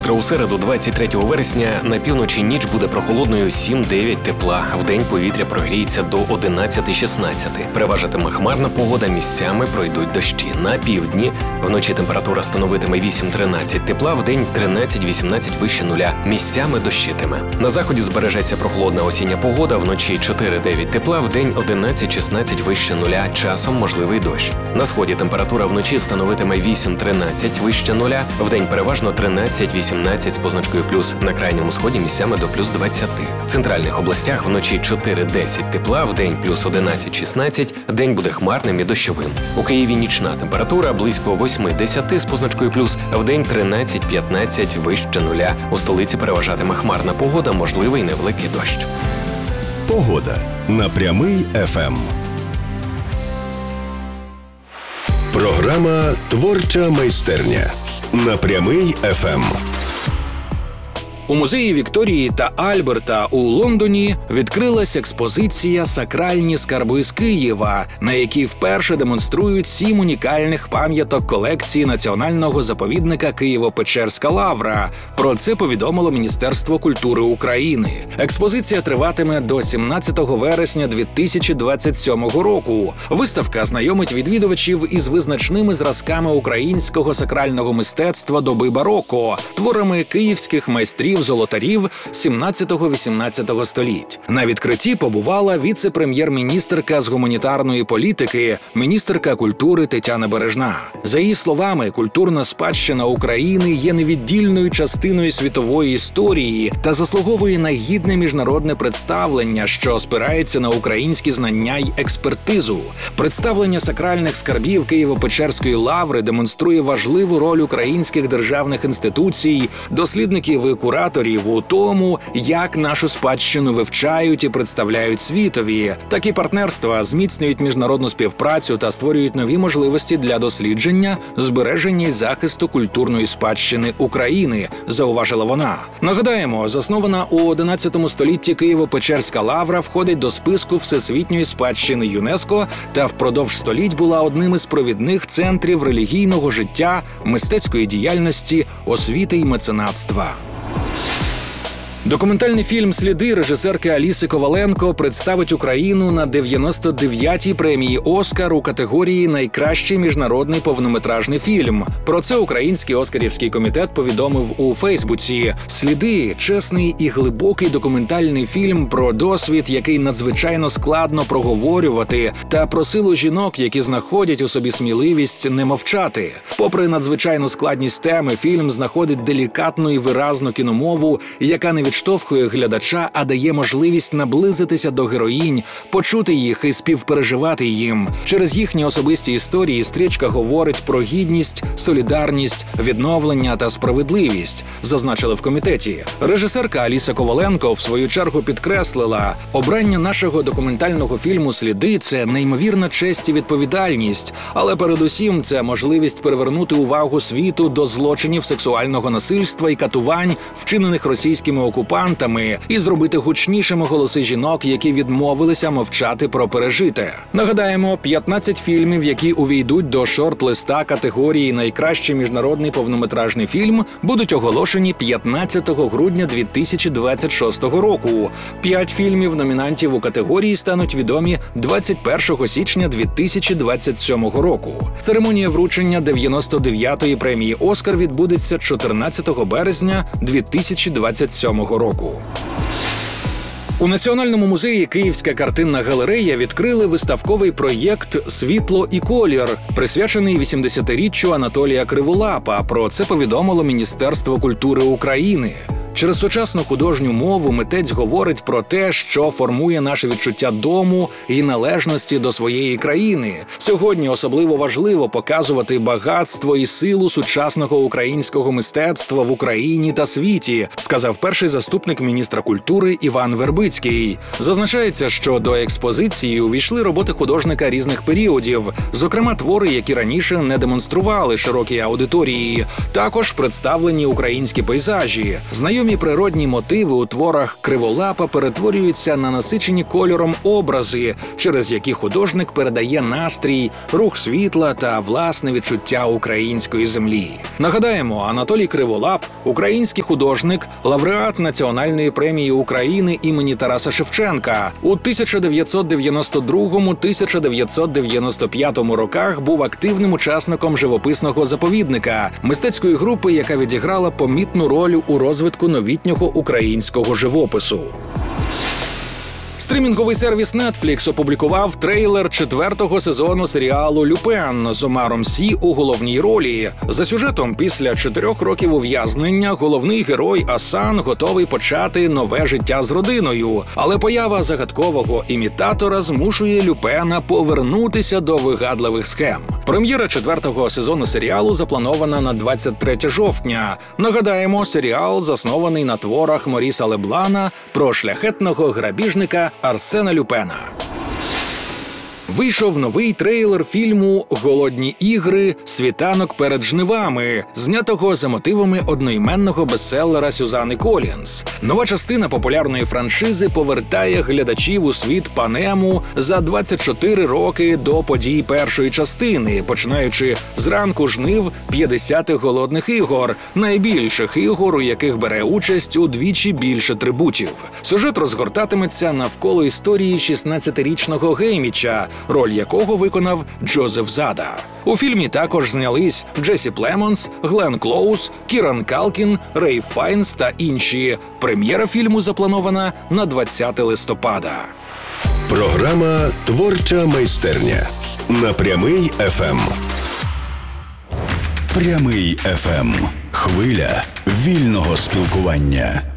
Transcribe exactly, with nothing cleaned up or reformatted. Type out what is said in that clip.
У середу, двадцять третього вересня, на півночі ніч буде прохолодною сім-дев'ять тепла. Вдень повітря прогріється до одинадцять-шістнадцять. Переважатиме хмарна погода, місцями пройдуть дощі. На півдні вночі температура становитиме вісім-тринадцять тепла, вдень тринадцять-вісімнадцять вище нуля. Місцями дощитиме. На заході збережеться прохолодна осіння погода, вночі чотири-дев'ять тепла, вдень одинадцять-шістнадцять вище нуля, часом можливий дощ. На сході температура вночі становитиме вісім-тринадцять вище нуля, вдень переважно тринадцять-вісімнадцять з позначкою плюс, на крайньому сході місцями до плюс двадцять. В центральних областях вночі чотири-десять тепла, вдень плюс одинадцять-шістнадцять, день буде хмарним і дощовим. У Києві нічна температура близько восьми-десяти з позначкою плюс, вдень тринадцять-п'ятнадцять вище нуля. У столиці переважатиме хмарна погода, можливий невеликий дощ. Погода на Прямий еф ем. Програма «Творча майстерня» на Прямий еф ем. У музеї Вікторії та Альберта у Лондоні відкрилась експозиція «Сакральні скарби з Києва», на якій вперше демонструють сім унікальних пам'яток колекції Національного заповідника Києво-Печерська лавра. Про це повідомило Міністерство культури України. Експозиція триватиме до сімнадцятого вересня дві тисячі двадцять сьомого року. Виставка знайомить відвідувачів із визначними зразками українського сакрального мистецтва доби бароко, творами київських майстрів золотарів сімнадцятого-вісімнадцятого століть. На відкритті побувала віце-прем'єр-міністерка з гуманітарної політики, міністерка культури Тетяна Бережна. За її словами, культурна спадщина України є невіддільною частиною світової історії та заслуговує на гідне міжнародне представлення, що спирається на українські знання й експертизу. Представлення сакральних скарбів Києво-Печерської лаври демонструє важливу роль українських державних інституцій, дослідників і кураторів у тому, як нашу спадщину вивчають і представляють світові. Такі партнерства зміцнюють міжнародну співпрацю та створюють нові можливості для дослідження, збереження й захисту культурної спадщини України, зауважила вона. Нагадаємо, заснована у одинадцятому столітті Києво-Печерська лавра входить до списку Всесвітньої спадщини ЮНЕСКО та впродовж століть була одним із провідних центрів релігійного життя, мистецької діяльності, освіти й меценатства. Документальний фільм «Сліди» режисерки Аліси Коваленко представить Україну на дев'яносто дев'ятій премії «Оскар» у категорії «Найкращий міжнародний повнометражний фільм». Про це Український Оскарівський комітет повідомив у Фейсбуці. «Сліди» – чесний і глибокий документальний фільм про досвід, який надзвичайно складно проговорювати, та про силу жінок, які знаходять у собі сміливість не мовчати. Попри надзвичайну складність теми, фільм знаходить делікатну і виразну кіномову, яка не відштовхує глядача, а дає можливість наблизитися до героїнь, почути їх і співпереживати їм. Через їхні особисті історії стрічка говорить про гідність, солідарність, відновлення та справедливість, зазначили в комітеті. Режисерка Аліса Коваленко в свою чергу підкреслила, обрання нашого документального фільму «Сліди» – це неймовірна честь і відповідальність, але передусім це можливість привернути увагу світу до злочинів сексуального насильства і катувань, вчинених російськими окупантами, окупантами і зробити гучнішими голоси жінок, які відмовилися мовчати про пережите. Нагадаємо, п'ятнадцять фільмів, які увійдуть до шорт-листа категорії «Найкращий міжнародний повнометражний фільм», будуть оголошені п'ятнадцятого грудня дві тисячі двадцять шостого року. П'ять фільмів номінантів у категорії стануть відомі двадцять першого січня дві тисячі двадцять сьомого року. Церемонія вручення дев'яносто дев'ятої премії «Оскар» відбудеться чотирнадцятого березня дві тисячі двадцять сьомого року. У Національному музеї Київська картинна галерея відкрили виставковий проєкт «Світло і колір», присвячений вісімдесятиріччю Анатолія Криволапа. Про це повідомило Міністерство культури України. Через сучасну художню мову митець говорить про те, що формує наше відчуття дому і належності до своєї країни. Сьогодні особливо важливо показувати багатство і силу сучасного українського мистецтва в Україні та світі, сказав перший заступник міністра культури Іван Вербицький. Зазначається, що до експозиції увійшли роботи художника різних періодів, зокрема твори, які раніше не демонстрували широкій аудиторії. Також представлені українські пейзажі. Знайомі Знайомі природні мотиви у творах Криволапа перетворюються на насичені кольором образи, через які художник передає настрій, рух світла та власне відчуття української землі. Нагадаємо, Анатолій Криволап – український художник, лауреат Національної премії України імені Тараса Шевченка. У тисяча дев'ятсот дев'яносто другому - тисяча дев'ятсот дев'яносто п'ятому роках був активним учасником живописного заповідника, мистецької групи, яка відіграла помітну роль у розвитку новітнього українського живопису. Стрімінговий сервіс Netflix опублікував трейлер четвертого сезону серіалу «Люпен» з Омаром Сі у головній ролі. За сюжетом, після чотирьох років ув'язнення головний герой Асан готовий почати нове життя з родиною. Але поява загадкового імітатора змушує Люпена повернутися до вигадливих схем. Прем'єра четвертого сезону серіалу запланована на двадцять третє жовтня. Нагадаємо, серіал заснований на творах Моріса Леблана про шляхетного грабіжника Арсена Люпена. Вийшов новий трейлер фільму «Голодні ігри. Світанок перед жнивами», знятого за мотивами одноіменного бестселера Сюзанни Колінс. Нова частина популярної франшизи повертає глядачів у світ Панему за двадцять чотири роки до подій першої частини, починаючи з ранку жнив п'ятдесят голодних ігор, найбільших ігор, у яких бере участь удвічі більше трибутів. Сюжет розгортатиметься навколо історії шістнадцятирічного Гейміча, роль якого виконав Джозеф Зада. У фільмі також знялись Джесі Племонс, Глен Клоуз, Кіран Калкін, Рей Файнс та інші. Прем'єра фільму запланована на двадцяте листопада. Програма «Творча майстерня» на Прямий еф ем. Прямий еф ем. Хвиля вільного спілкування.